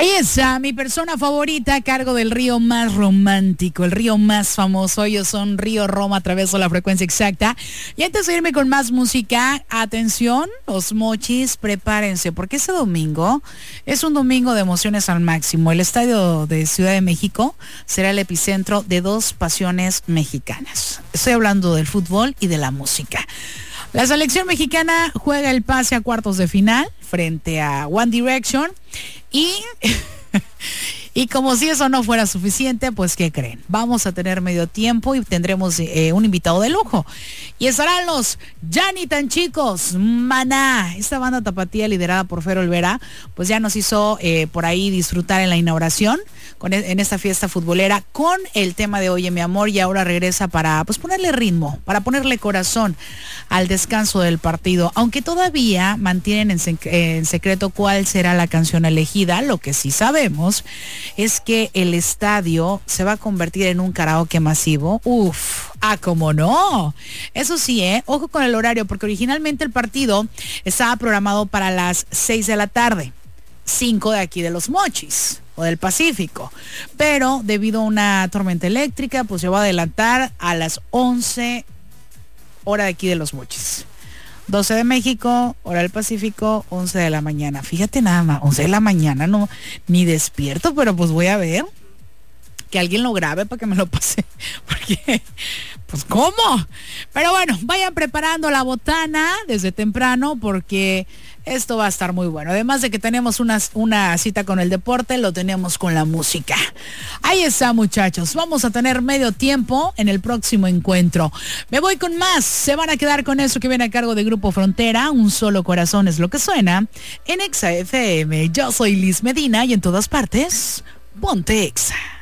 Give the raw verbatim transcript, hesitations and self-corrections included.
Ahí está, mi persona favorita a cargo del río más romántico, el río más famoso. Ellos son Río Roma, a través de la frecuencia exacta. Y antes de irme con más música, atención, los mochis, prepárense, porque ese domingo es un domingo de emociones al máximo. El estadio de Ciudad de México será el epicentro de dos pasiones mexicanas. Estoy hablando del fútbol y de la música. La selección mexicana juega el pase a cuartos de final frente a One Direction y, y como si eso no fuera suficiente, pues ¿qué creen? Vamos a tener medio tiempo y tendremos eh, un invitado de lujo. Y estarán los Ya Ni Tan Chicos, Maná. Esta banda tapatía liderada por Fer Olvera, pues ya nos hizo eh, por ahí disfrutar en la inauguración, con, en esta fiesta futbolera, con el tema de Oye Mi Amor, y ahora regresa para pues ponerle ritmo, para ponerle corazón al descanso del partido. Aunque todavía mantienen en, sec- en secreto cuál será la canción elegida, lo que sí sabemos es que el estadio se va a convertir en un karaoke masivo. Uf, ah, cómo no. Eso sí, eh, ojo con el horario, porque originalmente el partido estaba programado para las seis de la tarde, cinco de aquí de Los Mochis o del Pacífico, pero debido a una tormenta eléctrica, pues se va a adelantar a las once hora de aquí de Los Mochis. doce de México, hora del Pacífico, once de la mañana. Fíjate nada más, once de la mañana, no, ni despierto, pero pues voy a ver que alguien lo grabe para que me lo pase, porque, pues, ¿cómo? Pero bueno, vayan preparando la botana desde temprano, porque esto va a estar muy bueno. Además de que tenemos una, una cita con el deporte, lo tenemos con la música. Ahí está, muchachos. Vamos a tener medio tiempo en el próximo encuentro. Me voy con más. Se van a quedar con eso que viene a cargo de Grupo Frontera. Un solo corazón es lo que suena en Exa F M. Yo soy Liz Medina y en todas partes, ponte Exa.